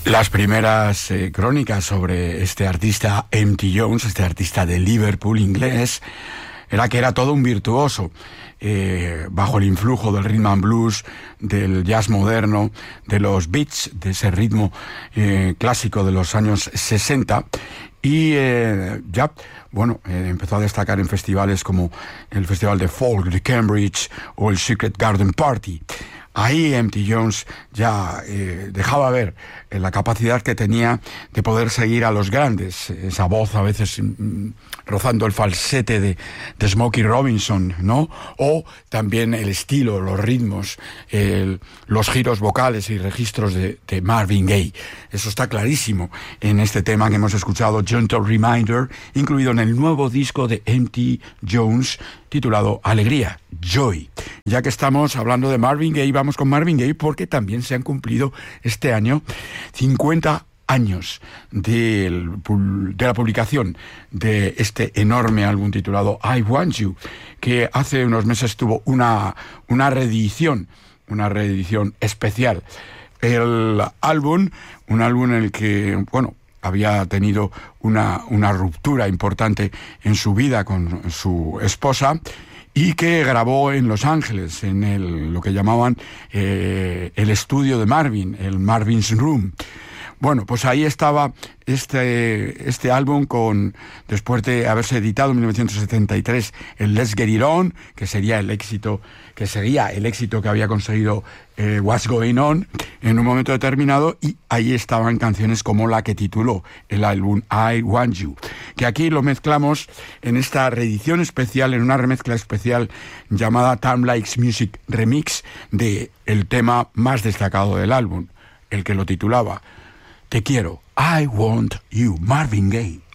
Las primeras crónicas sobre este artista M.T. Jones, este artista de Liverpool inglés, era que era todo un virtuoso, bajo el influjo del rhythm and blues, del jazz moderno, de los beats, de ese ritmo clásico de los años 60, y empezó a destacar en festivales como el Festival de Folk de Cambridge o el Secret Garden Party. Ahí M.T. Jones ya dejaba ver la capacidad que tenía de poder seguir a los grandes, esa voz a veces rozando el falsete de Smokey Robinson, ¿no? O también el estilo, los ritmos, los giros vocales y registros de Marvin Gaye. Eso está clarísimo en este tema que hemos escuchado, Gentle Reminder, incluido en el nuevo disco de M.T. Jones, titulado Alegría, Joy. Ya que estamos hablando de Marvin Gaye, vamos con Marvin Gaye porque también se han cumplido este año 50 años de la publicación de este enorme álbum titulado I Want You, que hace unos meses tuvo una reedición especial. El álbum, un álbum en el que, había tenido una ruptura importante en su vida con su esposa y que grabó en Los Ángeles, en lo que llamaban el estudio de Marvin, el Marvin's Room. Bueno, pues ahí estaba este álbum después de haberse editado en 1973 el Let's Get It On, que sería el éxito que había conseguido What's Going On en un momento determinado, y ahí estaban canciones como la que tituló el álbum I Want You, que aquí lo mezclamos en esta reedición especial, en una remezcla especial llamada Time Likes Music Remix de el tema más destacado del álbum, el que lo titulaba Te quiero, I Want You, Marvin Gaye.